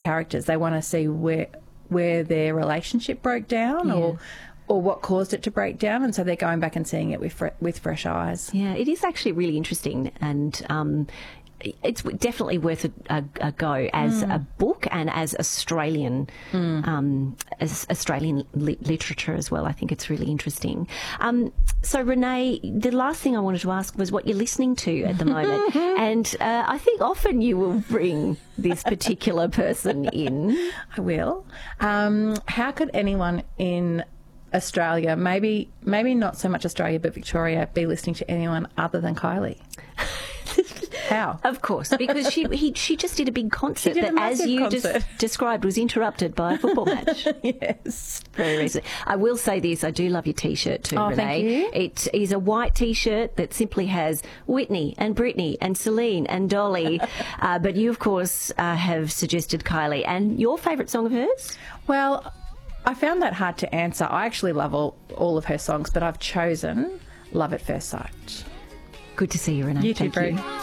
characters. They want to see where their relationship broke down or what caused it to break down, and so they're going back and seeing it with fresh eyes. Yeah, it is actually really interesting, and it's definitely worth a go as a book and as Australian literature as well. I think it's really interesting. So, Renee, the last thing I wanted to ask was what you're listening to at the moment. And I think often you will bring this particular person in. I will. How could anyone in Australia, maybe not so much Australia, but Victoria, be listening to anyone other than Kylie? How? Of course, because she just did a big concert that, as you described, was interrupted by a football match. Yes. Very recently. I will say this, I do love your T-shirt too, Renee. Thank you. It is a white T-shirt that simply has Whitney and Britney and Celine and Dolly. But you, of course, have suggested Kylie. And your favourite song of hers? Well, I found that hard to answer. I actually love all of her songs, but I've chosen Love at First Sight. Good to see you, Renee. You too, Thank you. Brie.